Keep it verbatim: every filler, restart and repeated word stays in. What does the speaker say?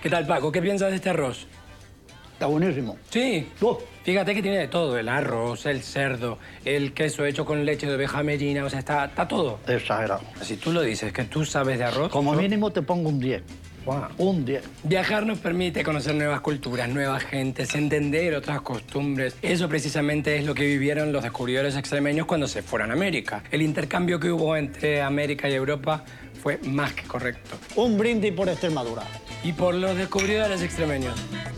¿Qué tal, Paco? ¿Qué piensas de este arroz? Está buenísimo. Sí. Oh. Fíjate que tiene de todo. El arroz, el cerdo, el queso hecho con leche de oveja merina. O sea, está, está todo. Exagerado. Si tú lo dices, que tú sabes de arroz... Como ¿no? mínimo te pongo un diez. Wow. Un diez. Viajar nos permite conocer nuevas culturas, nuevas gentes, entender otras costumbres. Eso precisamente es lo que vivieron los descubridores extremeños cuando se fueron a América. El intercambio que hubo entre América y Europa fue más que correcto. Un brindis por Extremadura. Y por los descubridores extremeños.